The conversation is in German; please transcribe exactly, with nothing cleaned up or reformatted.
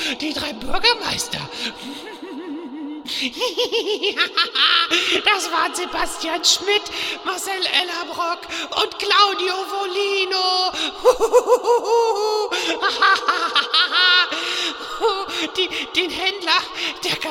die drei Bürgermeister. Das waren Sebastian Schmidt, Marcel Ellerbrock und Claudio Volino. Die, den Händler der